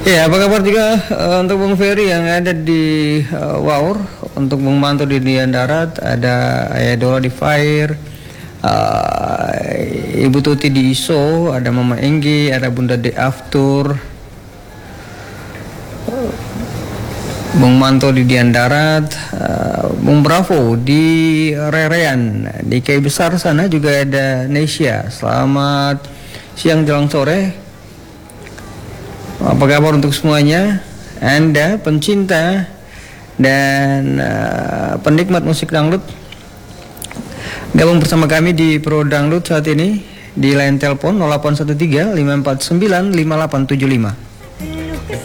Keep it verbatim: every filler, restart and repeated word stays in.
Ya, apa kabar juga uh, untuk Bung Ferry yang ada di uh, Waur, untuk Bung Manto di Dian Darat, ada Ayah Dola di Fire, uh, Ibu Tuti di Iso, ada Mama Enggi, ada Bunda De Aftur, uh, Bung Manto di Dian Darat, uh, Bung Bravo di Rerean, di K I Besar sana juga ada Nesia. Selamat siang jelang sore. Apa kabar untuk semuanya? Anda pencinta dan uh, penikmat musik dangdut, gabung bersama kami di Pro Dangdut saat ini di line telepon nol delapan satu tiga lima empat sembilan lima delapan tujuh lima.